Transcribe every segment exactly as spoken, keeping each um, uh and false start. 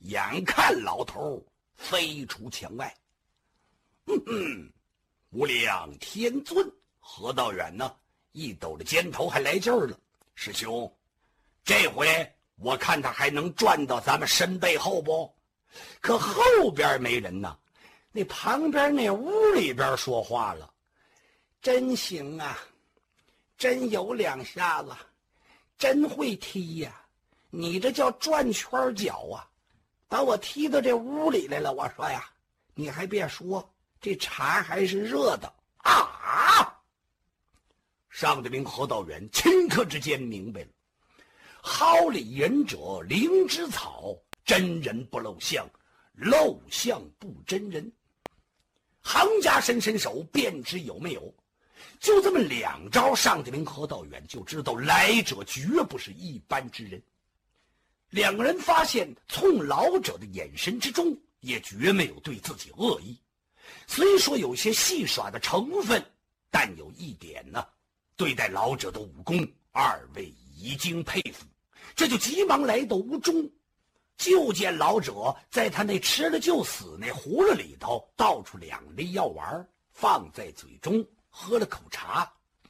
眼看老头飞出墙外。哼哼，无量天尊，何道远呢？一抖着肩头还来劲儿了。师兄，这回我看他还能转到咱们身背后不？可后边没人呢，那旁边那屋里边说话了：真行啊，真有两下子，真会踢呀、啊！你这叫转圈脚啊，把我踢到这屋里来了。我说呀，你还别说，这茶还是热的啊！上德明何道远顷刻之间明白了，好里人者灵芝草，真人不露相，露相不真人。行家伸伸手便知有没有。就这么两招，上德明何道远就知道来者绝不是一般之人。两个人发现从老者的眼神之中也绝没有对自己恶意，虽说有些戏耍的成分，但有一点呢，对待老者的武功，二位已经佩服，这就急忙来到屋中，就见老者在他那吃了就死那葫芦里头倒出两粒药丸，放在嘴中喝了口茶。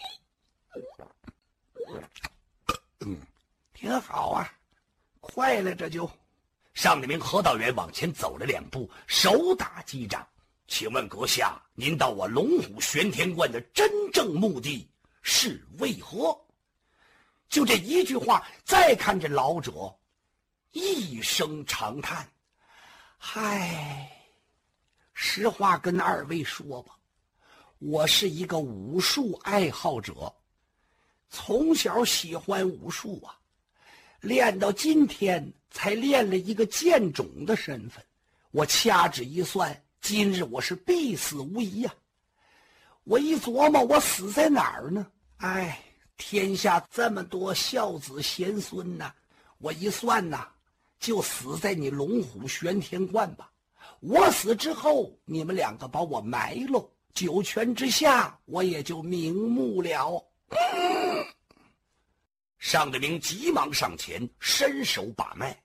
嗯，挺好啊，快了这就。上德明何道远往前走了两步，手打击掌：请问阁下，您到我龙虎玄天观的真正目的是为何？就这一句话，再看着老者一声长叹：嗨，实话跟二位说吧，我是一个武术爱好者，从小喜欢武术啊，练到今天才练了一个剑种的身份。我掐指一算，今日我是必死无疑呀、啊！我一琢磨，我死在哪儿呢？哎，天下这么多孝子贤孙呐，我一算呐，就死在你龙虎玄天观吧。我死之后，你们两个把我埋喽，九泉之下我也就瞑目了。嗯、上德明急忙上前伸手把脉，